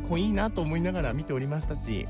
濃いなと思いながら見ておりましたし、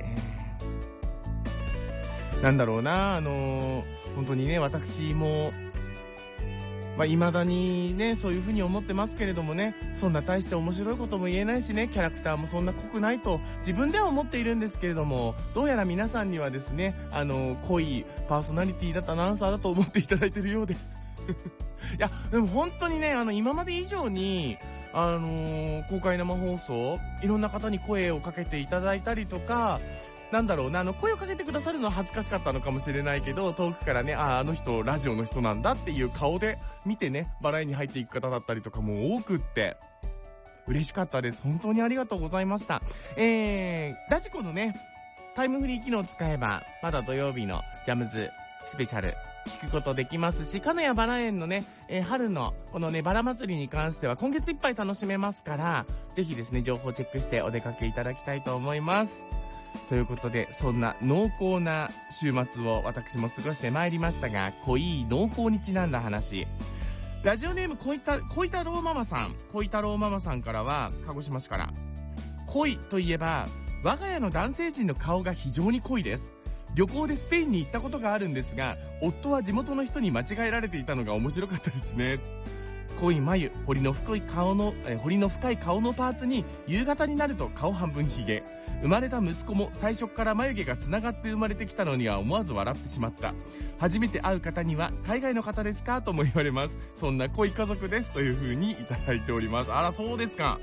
なんだろうな、本当にね、私も、未だにね、そういう風に思ってますけれどもね、そんな大して面白いことも言えないしね、キャラクターもそんな濃くないと自分では思っているんですけれども、どうやら皆さんにはですね、濃いパーソナリティだったアナウンサーだと思っていただいているようで。いや、でも本当にね、今まで以上に、公開生放送、いろんな方に声をかけていただいたりとか、なんだろうな、声をかけてくださるのは恥ずかしかったのかもしれないけど、遠くからね、あの人、ラジオの人なんだっていう顔で見てね、バラエに入っていく方だったりとかも多くって、嬉しかったです。本当にありがとうございました。ラジコのね、タイムフリー機能を使えば、まだ土曜日のジャムズスペシャル、聞くことできますし、金谷バラ園のね、春のこのね、バラ祭りに関しては今月いっぱい楽しめますから、ぜひですね、情報チェックしてお出かけいただきたいと思います。ということで、そんな濃厚な週末を私も過ごしてまいりましたが、濃い濃厚にちなんだ話。ラジオネーム小太郎ママさんからは、鹿児島市から。濃いといえば、我が家の男性陣の顔が非常に濃いです。旅行でスペインに行ったことがあるんですが、夫は地元の人に間違えられていたのが面白かったですね。濃い眉、彫りの深い顔のパーツに、夕方になると顔半分ひげ。生まれた息子も最初から眉毛が繋がって生まれてきたのには思わず笑ってしまった。初めて会う方には、海外の方ですかとも言われます。そんな濃い家族ですという風にいただいております。あら、そうですか。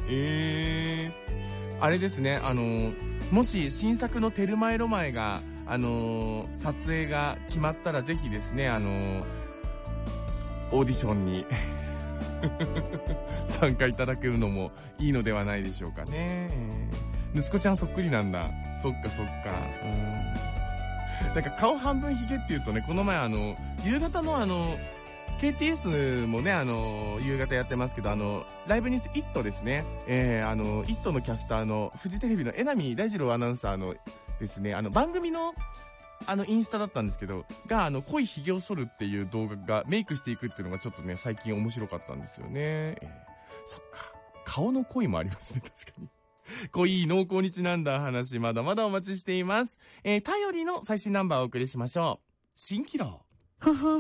あれですね、もし新作のテルマエロマエが、撮影が決まったらぜひですね、オーディションに参加いただけるのもいいのではないでしょうかね。息子ちゃんそっくりなんだ。そっか。なんか顔半分ヒゲって言うとね、この前夕方のKTS もね、夕方やってますけど、ライブニュースイットですね。イットのキャスターの、フジテレビの江波大二郎アナウンサーのですね、番組の、インスタだったんですけど、濃い髭を剃るっていう動画がメイクしていくっていうのがちょっとね、最近面白かったんですよね。そっか。顔の濃いもありますね、確かに。濃い濃厚にちなんだ話、まだまだお待ちしています。頼りの最新ナンバーをお送りしましょう。蜃気楼。